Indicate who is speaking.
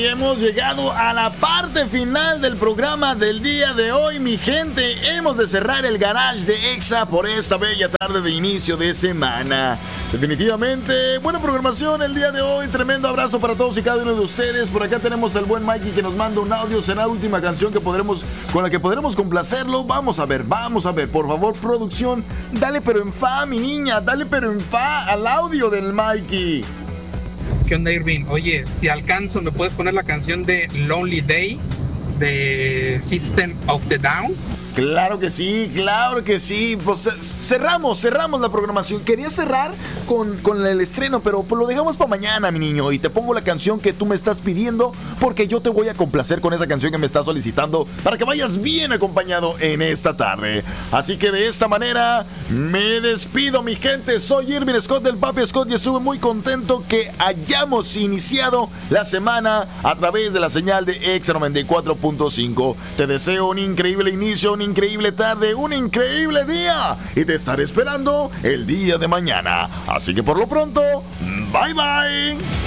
Speaker 1: Hemos llegado a la parte final del programa del día de hoy, mi gente. Hemos de cerrar el garage de Exa por esta bella tarde de inicio de semana. Definitivamente, buena programación el día de hoy. Tremendo abrazo para todos y cada uno de ustedes. Por acá tenemos al buen Mikey que nos manda un audio. Será la última canción con la que podremos complacerlo. Vamos a ver. Por favor, producción, dale pero en fa, mi niña. Dale pero en fa al audio del Mikey.
Speaker 2: ¿Qué onda, Irving? Oye, si alcanzo, ¿me puedes poner la canción de Lonely Day de System of the Down?
Speaker 1: Claro que sí. Pues cerramos la programación. Quería cerrar con el estreno, pero pues lo dejamos para mañana, mi niño. Y te pongo la canción que tú me estás pidiendo, porque yo te voy a complacer con esa canción que me estás solicitando para que vayas bien acompañado en esta tarde. Así que de esta manera me despido, mi gente. Soy Irving Scott del Papi Scott y estuve muy contento que hayamos iniciado la semana a través de la señal de Exa 94.5. Te deseo un increíble inicio, una increíble tarde, un increíble día, y te estaré esperando el día de mañana. Así que por lo pronto, bye bye.